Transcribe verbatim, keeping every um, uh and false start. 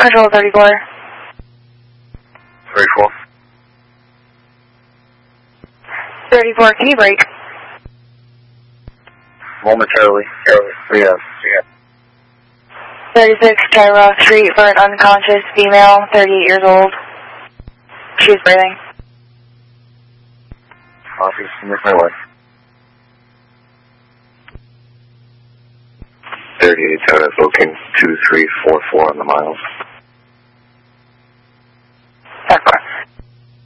Control thirty-four. thirty-four. thirty-four, can you break? Momentarily. Yeah. Yeah. thirty-six, Tyrell Street for an unconscious female, thirty-eight years old. She's breathing. Office, make my way. thirty-eight, Town booking two three four four on the miles.